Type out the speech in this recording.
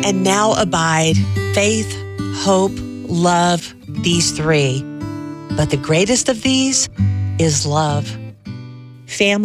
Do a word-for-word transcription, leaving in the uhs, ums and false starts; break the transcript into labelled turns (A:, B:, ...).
A: And now abide faith, hope, love, these three. But the greatest of these is love. Family.